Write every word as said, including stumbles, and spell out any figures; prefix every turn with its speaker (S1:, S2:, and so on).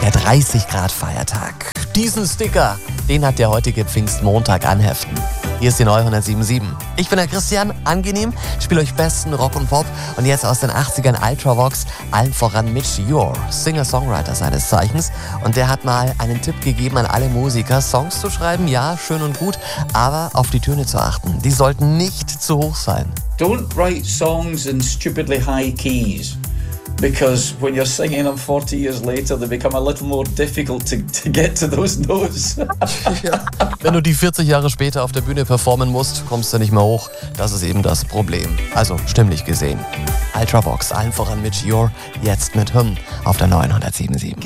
S1: der dreißig Grad Feiertag. Diesen Sticker, den hat der heutige Pfingstmontag anheften. Hier ist die neue hundertsieben Komma sieben. Ich bin der Christian, angenehm, spiele euch besten Rock und Pop und jetzt aus den achtzigern Ultravox, allen voran Mitch Ure, Singer-Songwriter seines Zeichens. Und der hat mal einen Tipp gegeben an alle Musiker, Songs zu schreiben, ja, schön und gut, aber auf die Töne zu achten. Die sollten nicht zu hoch sein.
S2: Don't write songs in stupidly high keys. Because when you're singing them forty years later, they become a little more difficult to, to get to those notes.
S1: Ja. Wenn du die vierzig Jahre später auf der Bühne performen musst, kommst du nicht mehr hoch. Das ist eben das Problem. Also stimmlich gesehen. Ultravox, allen voran Mitch Ure, jetzt mit Hymn auf der neuen hundertsieben Komma sieben.